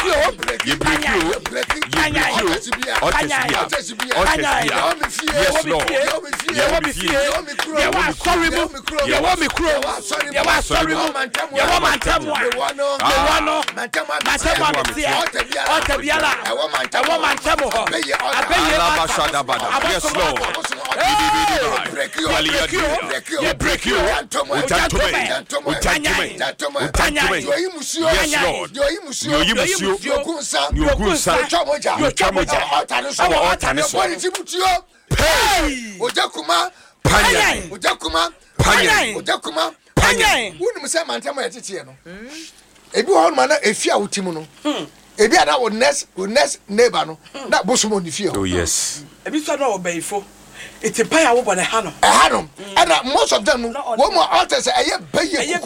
Wouldn't say Mantama at it, no. If you all manner a fear with Timono, if you are now nest neighbor, no, that bosom on the field. Oh, yes. If you saw Bay for it's a pay over the Hanum. And most of them, one more artists, I pay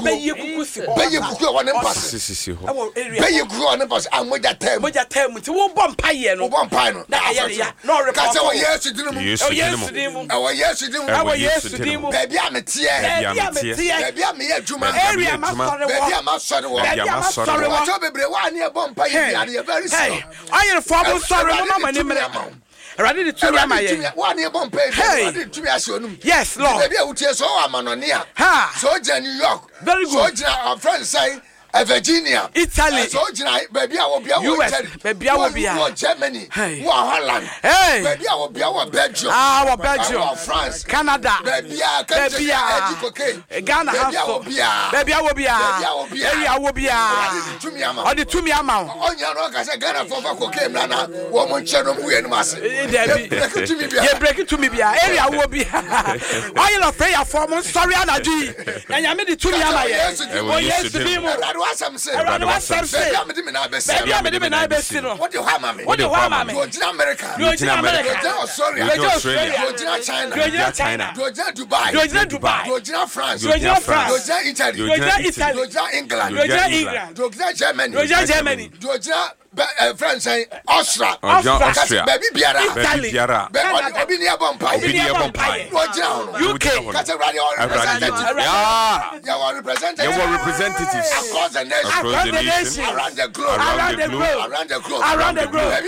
you one emphasis. Pay you on the bus, and with that term, to one pie and one pie. No, because our years to do, our years to do, baby, I'm a tear, baby, I'm here to my area, baby, I'm a son of sorry, one year bomb pie, very sorry. I am a former sorry, my name. Ready to my 1 year bomb pay. Yes, Lord. Maybe I would tell so I'm on here. Soldier New York. Very good. Soldier, our friends say. Virginia, Italy, baby, I will be US, baby, I will be Germany, Holland, baby, I will be our Belgium, France, Canada, baby, Ghana, baby, I will be on the 2 me amount. On your rock, I said, Ghana for cocaine, Nana, woman, channel, we and mass. Break it to me, area will be. I am afraid of former sorry, and I made it to me. Yes, to be. Some say, baby, I'm the best. What do you have, What do you have, America, Australia, China, Dubai, France, Italy, Germany, France, Austria, baby, Biara, Obinia Bompire, UK, representatives across the nation, around the globe, baby,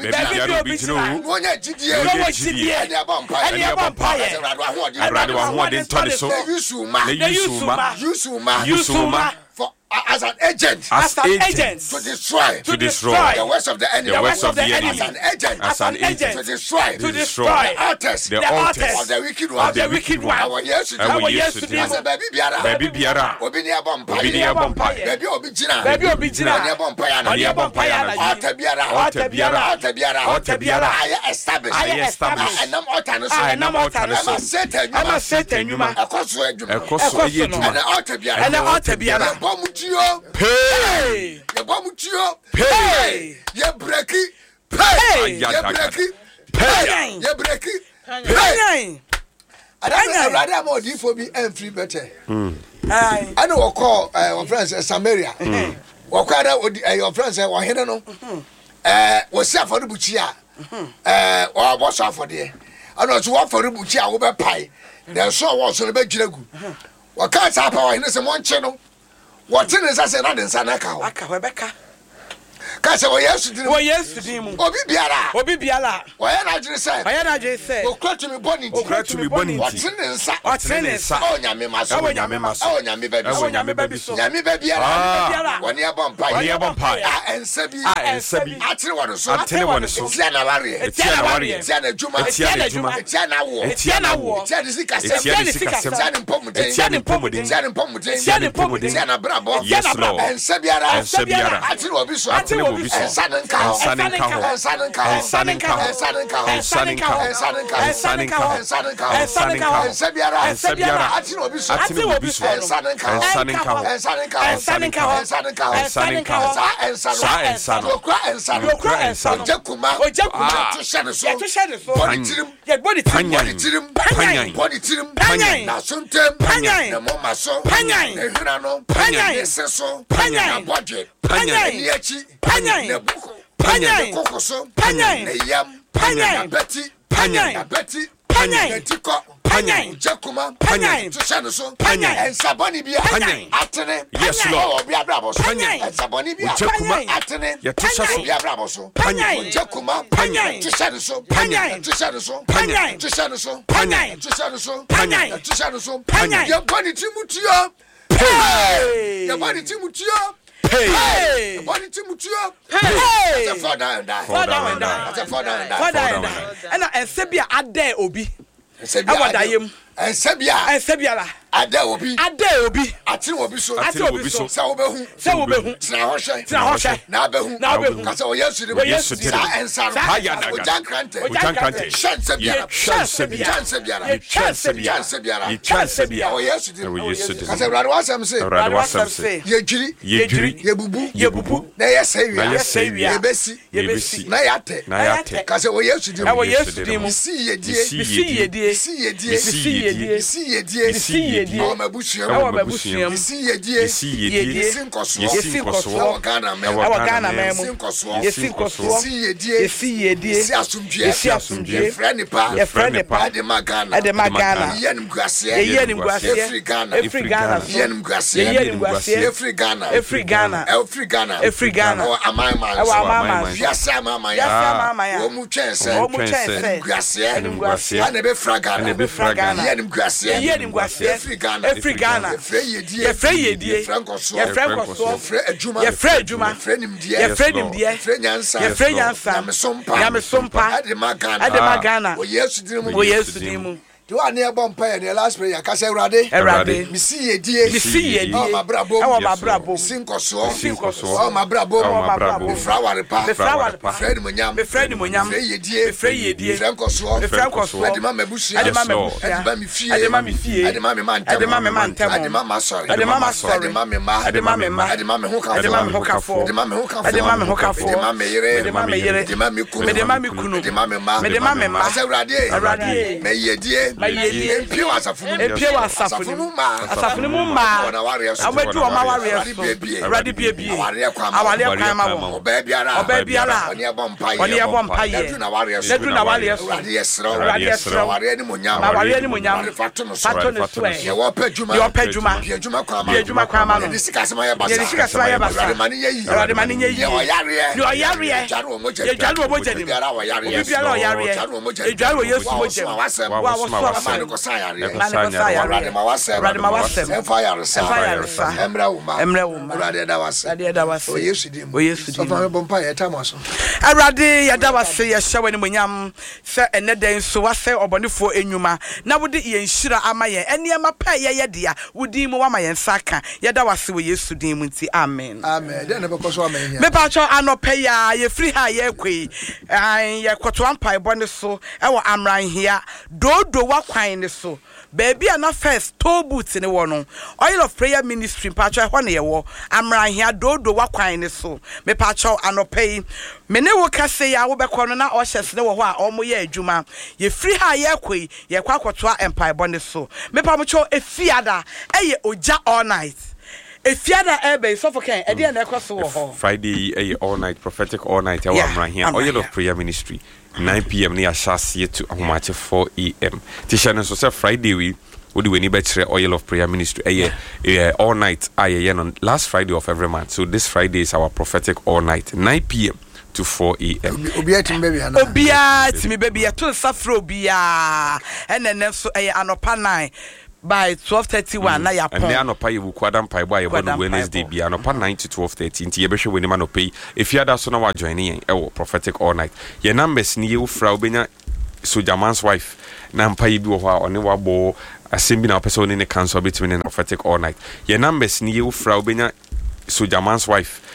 Biara, as an agent, to destroy the works of the enemy, as an agent, to destroy the altars of the wicked one. Our years to do, as a baby Biara, Obinia Bompire, baby Biara, altar Biara, I established, and I'm Satan, you man, and the altar Biara. Pay. You pay. You break it. Pay. You break it. Pay. You break it. Pay. I rather more for me and free better. I know what call our friends Samaria. What call your friends or Henno? Was for the Buchia. Or was for there. I know to walk for the Buchia over pie. There's so was on the bed. What can't happen in this one channel? What is I said, I didn't say, Rebecca. Casa, yes to do. Obi Biara. Why I just say, oh, crack to me, Bonnie. What's in this? Oh, Yammy, baby, when you're bumpy, and Sebi, I tell you what is so. Tiana Warrior, Tiana Juma, Tiana War, Tiana Bravo, yes, Lord, and Sebiara, I tell you what is so. Betty, Panyan. Jakuma. Panyan. Tushanuso. Panyan. And Saboni Bia. Panyan. Atene. Yes, Lord. Bia Brabos. Panyan. And Saboni Bia. Jakuma. Atene. Yatushaso. Bia Brabos. Panyan. Jakuma. Panyan. Tushanuso. Panyan. Tushanuso. Panyan. Tushanuso. Panyan. Tushanuso. Panyan. Tushanuso. Panyan. Yabani Timutio. Hey. Yabani Timutio. Hey. Yabani Timutio. Hey. That's a father and die. Father and That's die. a father and die. Father and die. And Sebia Ade Obi. Sebia. Awadayem. And Sebia. And Sebiala. Ade Obi. Ade Obi. Ati Obi so. Ati Obi so. Sa obehu. Sa obehu. Tena hoshe. Tena hoshe. Na obehu. Na obehu. Kasa o Yesu de. O Yesu de. Sa ensa. Ojan krante. Ojan krante. Chance biara. Chance biara. Chance biara. Chance biara. Chance biara. Chance biara. O Yesu de. O Yesu de. Kasa Awurade wasam se. Awurade wasam se. Yejiri. Yejiri. Yebubu. Yebubu. Na yesewia. Na yesewia. Yebesi. Yebesi. Na yate. Na yate. Kasa o Yesu de. O Yesu de. Misi yedie. Misi yedie. Misi yedie. Misi yedie. Misi yedie. Misi yedie. O mabusuam. Ewa babusuam. Misi yedie. Yedie. Nkoso. Yesi nkoso. Ewa Ghana mem. Ewa Ghana mem. Yesi nkoso. Yesi nkoso. Yesi yedie. Yesi yedie. Yesi asumdue. Yesi asumdue. Friend pa. Yefrɛ ne pa. Ade ma Ghana. Ade ma Ghana. Yenim guase. Yenim guase. Efri Ghana. Efri Ghana. Yenim guase. Yenim guase. Efri Ghana. Efri Ghana. Efri Ghana. Efri Ghana. O amama. Ewa amama. Yasa amama ya. Yasa amama ya. O mu chense. O mu chense. Guase. Yenim guase. Ane be fra Ghana. Ane be fra Ghana. Yenim guase. Yenim guase. Efri Ghana. Efri Ghana. Efre yedie. Yefrɛ yedie. Efre nkoso. Yefrɛ nkoso. Efre adwuma. Yefrɛ adwuma. Efre nimdie. Yefrɛ nimdie. Efre nyansa. Yefrɛ nyansa. Nyamesompa. Nyamesompa. Ade ma Ghana. Ade ma Ghana. O Yesu din mu. O Yesu din mu. Do ane e bom pa ye last prayer ka se Awurade. Awurade. Misi yedie. Misi yedie. O mabrabo. Ewa mabrabo. Misi nkoso. Misi nkoso. O mabrabo. O mabrabo. Mefra warepa. Mefra warepa. Fred Munyam. Mefrɛ nimonyam. Mefra yedie. Mefrɛ yedie. Mefra nkoso. Mefrɛ nkoso. Ade ma mabusua. Ade ma Lord. mabusua. Ade ma mi fie. Ade ma mi fie. Ade ma me mantam. Ade ma me mantam. Ade ma masori. Ade ma masori. Ade ma me ma. Ade ma me ma. Ade ma me ho kafo. Ade ma me ho kafo. Ade ma me ho kafo. Ade ma me ho kafo. Ade ma me yere. Ade ma me yere. Ade ma me kunu. Ade ma me kunu. Ade ma me ma. Ade ma me ma. Ase Awurade. Awurade. Me yedie. Me yedie. Empie wa asafo mu. Empie wa asafo mu. Asafo mu ma. Ona ware so. Awadu o ma ware so. Awurade bie. Aware kwa ma. Aware kwa ma wo. Oba biara. Oba biara. Oni e bom pa ye. Oni e bom pa ye. Edu na ware so. Edu na ware so. Awurade yesro. Awurade yesro. Aware ni munyam. Aware ni munyam. Fato no so. Fato no so. Ye wo pa djuma. Ye wo pa djuma. Ye djuma kwa ma. Ye djuma kwa ma no. Ye sika sema ye basa. Ye sika sema ye basa. Awurade mani ye yi. Awurade mani ye yi. Ye oyare. Ye oyare. Ye jaru o moja. Ye jaru o moja ni. Biara oyare. Obi biara oyare. Jaru o moja. Ye jaru o Yesu moja. Wa wasem. Wa wasem. Amani ko sa yare. Mane ko sa yare. Awurade ma wasem. Awurade ma wasem. Emfa yare sa. Emfa yare sa. Emra uma. Emra uma. Awurade da wase. Awurade da wase. O Yesu dim. O Yesu dim. Ofa bom pa ye tamo so. Awurade yada wase ye hyewe ni munyam se ene den so wase obonefo enwuma na wode ye nhira ama ye eniema pa ye ye dia wodi mu wama ye nsaka yada wase wo Yesu dim mu nti amen. Amen. Den ne bekoso amen ya. Me pa cho anopa ya ye free ha ye kwei ye kwoto ampa bone so e wo amran hia dodo wa kwan ne so baby na first toe boot ne wo no Oil of Prayer Ministry pa cho ho ne ye wo amran hia dodo wa kwan ne so me pa cho anopa yi me ne wo kase ya wo bekọ no na o hyese ne wo ho a o mo ye adwuma ye free ha ye kwei ye kwakwoto ampa bone so me pa mo cho efiada eye oja all night. Efiada ebe sofoken e dey na ekoso wo ho Friday all night prophetic all night I am here Oil of Prayer Ministry 9 p.m. near Shasi to Ahomache 4 a.m. Tisha so say Friday we would do any better Oil of Prayer Ministry all night on last Friday of every month. So this Friday is our prophetic all night 9 p.m. to 4 a.m. Obia tim baby ana. Obia timi baby ya to safro obia enen so anopa 9 by 12:31 na yapon. And they anopa you kwadam pai boy on Wednesday be anopa 9 to 12:30 nti ye behwe we ni ma no pay. If you ada so na wa join in prophetic all night. Your numbers ni you fra obenya Sojaman's wife na mpa yi bi wo ho a one wabo asem bi na person ni cancel between prophetic all night. Your numbers ni you fra obenya Sojaman's wife